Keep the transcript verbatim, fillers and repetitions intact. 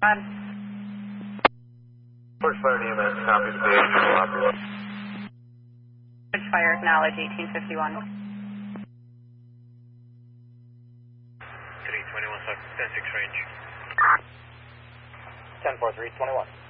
On. First Fire E M S, copy the page, operator. Bridge fire, acknowledge eighteen fifty-one. three twenty-one, ten six range. ten four three, twenty-one.